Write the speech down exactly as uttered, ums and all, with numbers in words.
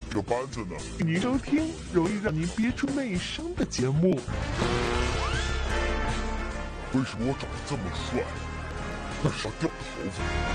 这班子呢？ 您收听容易让您憋出内伤的节目。 为什么我长得这么帅，但是要掉头发？